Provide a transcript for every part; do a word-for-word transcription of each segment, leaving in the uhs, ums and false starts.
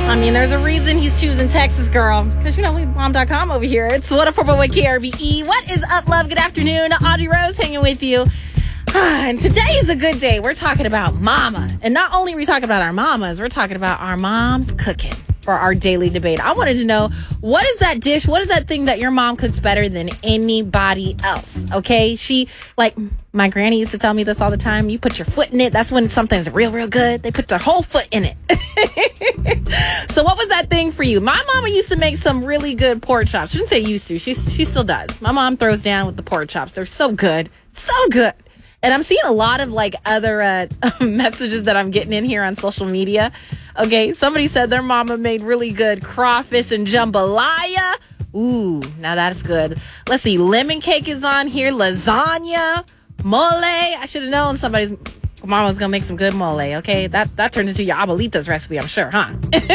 I mean, there's a reason he's choosing Texas, girl. Because, you know, we bomb dot com over here. It's one oh four point one K R V E. What is up, love? Good afternoon. Audrey Rose hanging with you. And today is a good day. We're talking about mama. And not only are we talking about our mamas, we're talking about our moms cooking for our daily debate. I wanted to know, what is that dish? What is that thing that your mom cooks better than anybody else? Okay? She, like, my granny used to tell me this all the time. You put your foot in it. That's when something's real, real good. They put their whole foot in it. So what was that thing for you? My mama used to make some really good pork chops. Shouldn't say used to. She, she still does. My mom throws down with the pork chops. They're so good. So good. And I'm seeing a lot of like other uh, messages that I'm getting in here on social media. Okay, somebody said their mama made really good crawfish and jambalaya. Ooh, now that's good. Let's see, lemon cake is on here, lasagna, mole. I should have known somebody's mama was gonna make some good mole. Okay, that that turned into your abuelita's recipe, I'm sure, huh?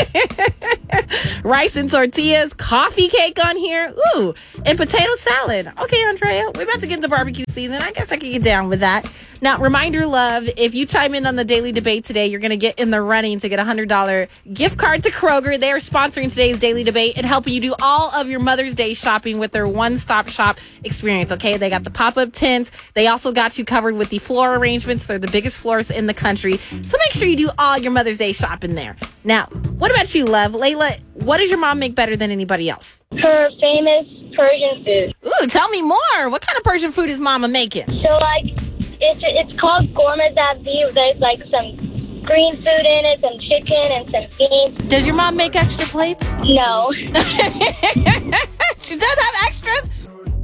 Rice and tortillas, coffee cake on here. Ooh, and potato salad. Okay, Andrea, we're about to get into barbecue season. I guess I could get down with that. Now, reminder, love, if you chime in on the daily debate today, you're going to get in the running to get a one hundred dollars gift card to Kroger. They are sponsoring today's daily debate and helping you do all of your Mother's Day shopping with their one-stop shop experience, okay? They got the pop-up tents. They also got you covered with the floor arrangements. They're the biggest floors in the country. So make sure you do all your Mother's Day shopping there. Now, what about you, love? Layla, what does your mom make better than anybody else? Her famous Persian food. Ooh, tell me more. What kind of Persian food is mama making? So, like, it's it's called gourmet zabzi. There's, like, some green food in it, some chicken, and some beans. Does your mom make extra plates? No. She does have extras?